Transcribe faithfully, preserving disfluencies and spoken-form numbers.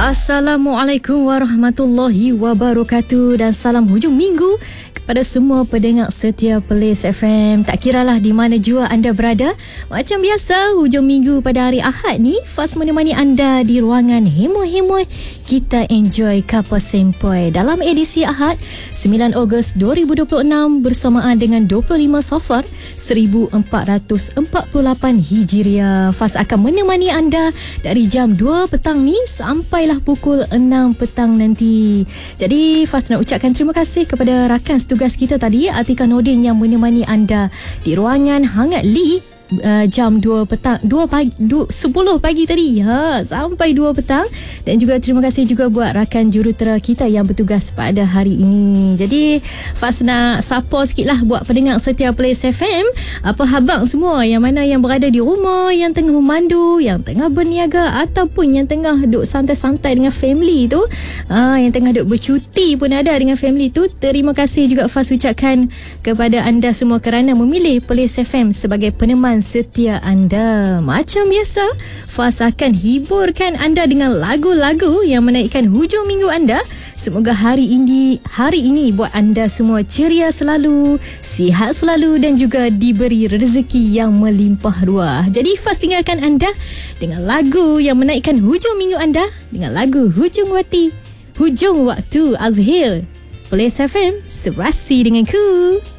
Assalamualaikum warahmatullahi wabarakatuh dan salam hujung minggu kepada semua pendengar setia Plains F M. Tak kiralah di mana jua anda berada. Macam biasa, hujung minggu pada hari Ahad ni, Faz menemani anda di ruangan hemoi-hemoi. Kita enjoy kapal sempoi dalam edisi Ahad sembilan Ogos dua ribu dua puluh enam bersamaan dengan dua puluh lima Safar seribu empat ratus empat puluh lapan Hijriah. Faz akan menemani anda dari jam dua petang ni sampailah pukul enam petang nanti. Jadi Faz nak ucapkan terima kasih kepada rakan tugas kita tadi, Atika Nordin, yang menemani anda di ruangan hangat Lee uh, jam dua petang, dua pagi, dua, sepuluh pagi tadi ha, sampai dua petang. Dan juga terima kasih juga buat rakan jurutera kita yang bertugas pada hari ini. Jadi Faz nak sapa sikit lah buat pendengar setia Plains F M. Apa habang semua yang mana yang berada di rumah, yang tengah memandu, yang tengah berniaga, ataupun yang tengah duduk santai-santai dengan family tu, ha, yang tengah duduk bercuti pun ada dengan family tu. Terima kasih juga Faz ucapkan kepada anda semua kerana memilih Plains F M sebagai peneman setia anda. Macam biasa, Faz akan hiburkan anda dengan lagu-lagu yang menaikkan hujung minggu anda. Semoga hari ini hari ini buat anda semua ceria selalu, sihat selalu dan juga diberi rezeki yang melimpah ruah. Jadi Faz tinggalkan anda dengan lagu yang menaikkan hujung minggu anda, dengan lagu Hujung Wati, Hujung Waktu Azhil. Plains F M, serasi denganku.